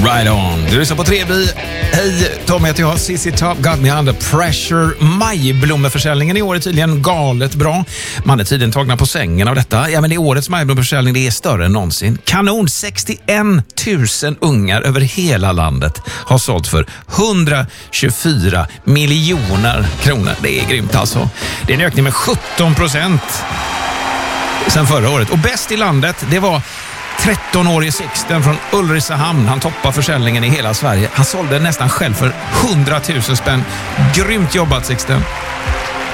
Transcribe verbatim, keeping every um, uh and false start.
Right on. Du lyssnar på Trevi. Hej, Tom heter jag. C C Top got me under pressure. Majblommeförsäljningen i år är tydligen galet bra. Man är tydligen tagna på sängen av detta. Ja, men det är årets majblommeförsäljning, det är större än någonsin. Kanon, sextioen tusen ungar över hela landet har sålt för hundratjugofyra miljoner kronor. Det är grymt alltså. Det är en ökning med sjutton procent sedan förra året. Och bäst i landet, det var tretton-årige Sixten från Ulricehamn. Han toppar försäljningen i hela Sverige. Han sålde nästan själv för hundratusen spänn. Grymt jobbat, Sixten.